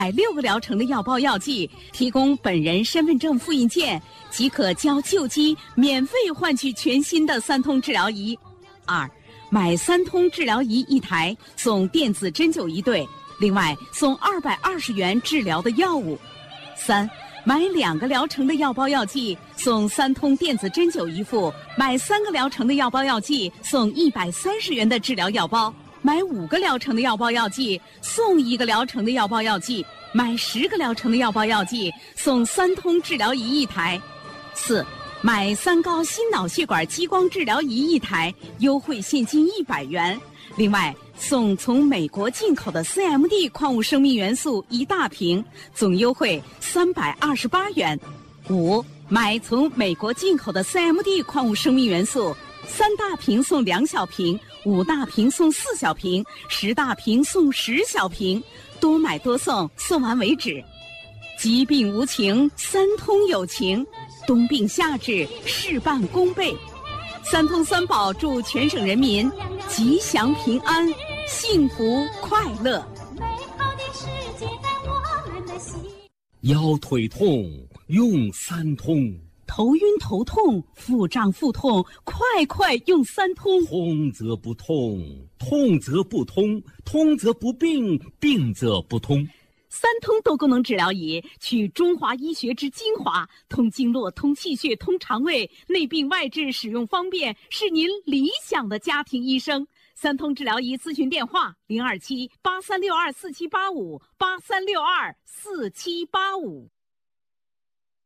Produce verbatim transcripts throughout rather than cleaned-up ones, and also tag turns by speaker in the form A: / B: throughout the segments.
A: 六个疗程的药包药剂，提供本人身份证复印件，即可交旧机，免费换取全新的三通治疗仪。二，买三通治疗仪一台，送电子针灸一对，另外送二百二十元治疗的药物。三，买两个疗程的药包药剂，送三通电子针灸一副；买三个疗程的药包药剂，送一百三十元的治疗药包。买五个疗程的药包药剂，送一个疗程的药包药剂；买十个疗程的药包药剂，送三通治疗仪一台。四，买三高心脑血管激光治疗仪一台，优惠现金一百元。另外，送从美国进口的 C M D 矿物生命元素一大瓶，总优惠三百二十八元。五，买从美国进口的 C M D 矿物生命元素。三大瓶送两小瓶，五大瓶送四小瓶，十大瓶送十小瓶，多买多送，送完为止。疾病无情，三通有情，冬病夏治，事半功倍。三通三宝祝全省人民吉祥平安，幸福快乐。
B: 美好的世界在我们的心。
C: 腰腿痛用三通。
A: 头晕头痛，腹胀腹痛，快快用三通。
C: 通则不痛，痛则不通，通则不病，病则不通。
A: 三通多功能治疗仪，取中华医学之精华，通经络、通气血、通肠胃，内病外治，使用方便，是您理想的家庭医生。三通治疗仪咨询电话：零二七八三六二四七八五八三六二四七八五。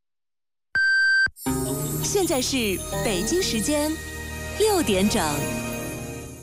D: 现在是北京时间六点整。